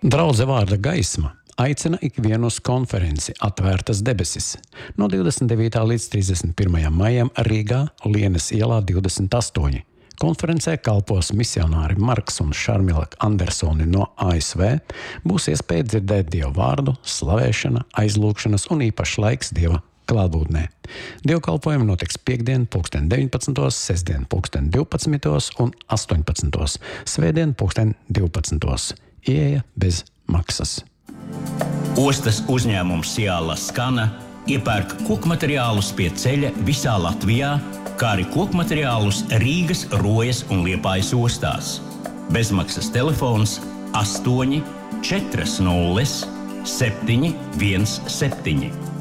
Draudze vārda gaisma aicina ikvienu uz konferenci Atvērtas debesis no 29. līdz 31. maijam Rīgā, Lienes ielā 28. Konferencē kalpos misionāri Marks un Šarmila Andersoni no ASV. Būs iespēja dzirdēt Dieva vārdu, slavēšana, aizlūgšanas un īpašs laiks Dieva klātbūtnē. Dievkalpojumi notiks piektdien 19., sestdien 12. un 18. Svētdien 12. Ieeja bez maksas. Ostas uzņēmums Ciala Skana iepērk kokmateriālus pie ceļa visā Latvijā, kā arī kokmateriālus Rīgas, Rojas un Liepājas ostās. Bezmaksas telefons 8 4 0 7 1 7.